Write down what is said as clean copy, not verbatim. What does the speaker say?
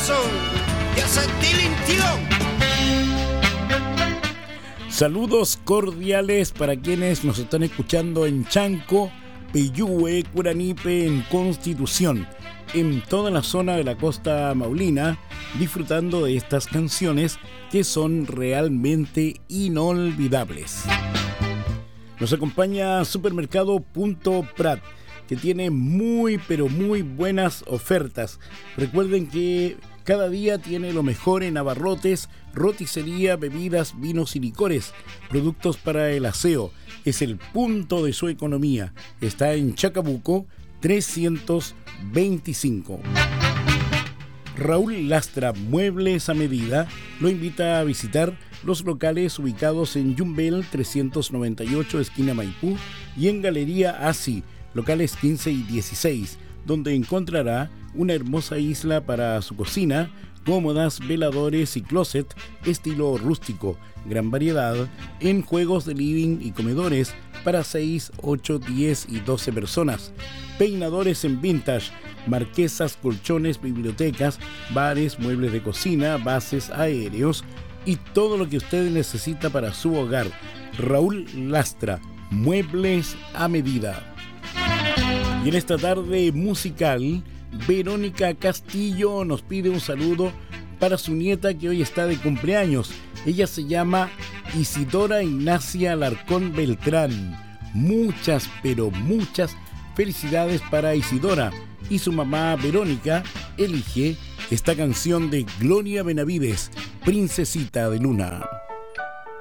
corazón y a sentir intión. Saludos cordiales para quienes nos están escuchando en Chanco, Peyúgue, Curanipe, en Constitución, en toda la zona de la costa maulina, disfrutando de estas canciones que son realmente inolvidables. Nos acompaña Supermercado Punto Prat, que tiene muy pero muy buenas ofertas. Recuerden que cada día tiene lo mejor en abarrotes, roticería, bebidas, vinos y licores, productos para el aseo. Es el punto de su economía. Está en Chacabuco 325. Raúl Lastra, Muebles a Medida, lo invita a visitar los locales ubicados en Yumbel 398, esquina Maipú, y en Galería Asi, locales 15 y 16, donde encontrará una hermosa isla para su cocina, cómodas, veladores y closet estilo rústico, gran variedad en juegos de living y comedores para 6, 8, 10 y 12 personas, peinadores en vintage, marquesas, colchones, bibliotecas, bares, muebles de cocina, bases aéreos y todo lo que usted necesita para su hogar. Raúl Lastra, Muebles a Medida. Y en esta tarde musical, Verónica Castillo nos pide un saludo para su nieta que hoy está de cumpleaños. Ella se llama Isidora Ignacia Alarcón Beltrán. Muchas, pero muchas felicidades para Isidora. Y su mamá Verónica elige esta canción de Gloria Benavides, Princesita de Luna.